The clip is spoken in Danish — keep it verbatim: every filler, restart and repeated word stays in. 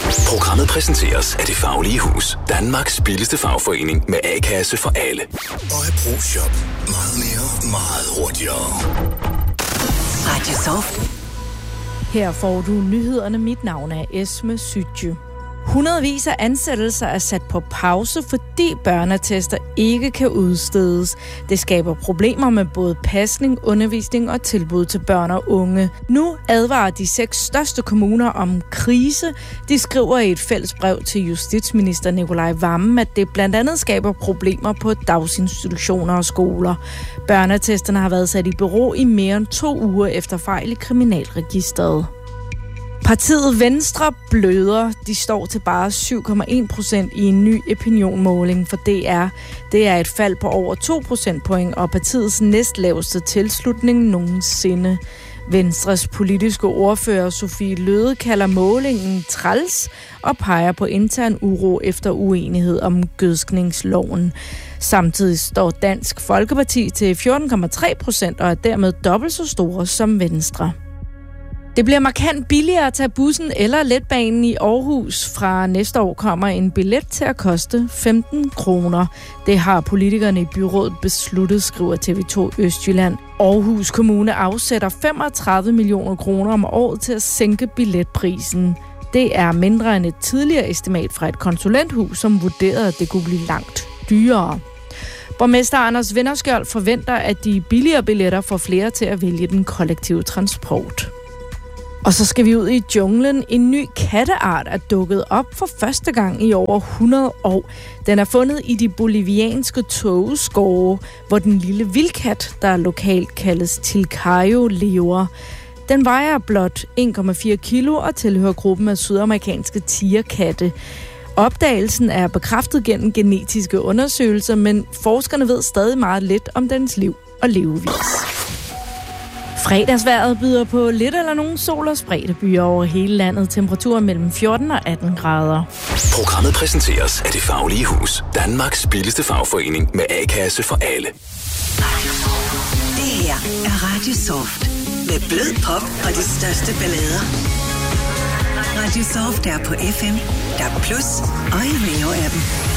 Programmet præsenteres af Det Faglige Hus. Danmarks billigste fagforening med A-kasse for alle. Og Pro-Shop. Meget mere, meget hurtigere. Radio Soft. Her får du nyhederne. Mit navn er Esme Sytje. Hundredvis af ansættelser er sat på pause, fordi børneattester ikke kan udstedes. Det skaber problemer med både pasning, undervisning og tilbud til børn og unge. Nu advarer de seks største kommuner om krise. De skriver i et fælles brev til justitsminister Nicolai Wammen, at det blandt andet skaber problemer på daginstitutioner og skoler. Børneattesterne har været sat i bero i mere end to uger efter fejl i Kriminalregisteret. Partiet Venstre bløder. De står til bare syv komma en procent i en ny opinionmåling for D R. Det er et fald på over to procentpoint og partiets næstlaveste tilslutning nogensinde. Venstres politiske ordfører Sofie Løhde kalder målingen træls og peger på intern uro efter uenighed om gødskningsloven. Samtidig står Dansk Folkeparti til fjorten komma tre procent og er dermed dobbelt så store som Venstre. Det bliver markant billigere at tage bussen eller letbanen i Aarhus. Fra næste år kommer en billet til at koste femten kroner. Det har politikerne i byrådet besluttet, skriver T V to Østjylland. Aarhus Kommune afsætter femogtredive millioner kroner om året til at sænke billetprisen. Det er mindre end et tidligere estimat fra et konsulenthus, som vurderede, at det kunne blive langt dyrere. Borgmester Anders Vinderskjold forventer, at de billigere billetter får flere til at vælge den kollektive transport. Og så skal vi ud i junglen. En ny katteart er dukket op for første gang i over hundrede år. Den er fundet i de bolivianske tågeskove, hvor den lille vildkat, der lokalt kaldes tilcayo, lever. Den vejer blot en komma fire kilo og tilhører gruppen af sydamerikanske tigerkatte. Opdagelsen er bekræftet gennem genetiske undersøgelser, men forskerne ved stadig meget lidt om dens liv og levevis. Fredagsvejret byder på lidt eller nogen sol og spredte byer over hele landet. Temperaturer mellem fjorten og atten grader. Programmet præsenteres af Det Faglige Hus. Danmarks billigste fagforening med A-kasse for alle. Det her er Radio Soft. Med blød pop og de største ballader. Radio Soft er på F M, D A B plus og i Rio-appen.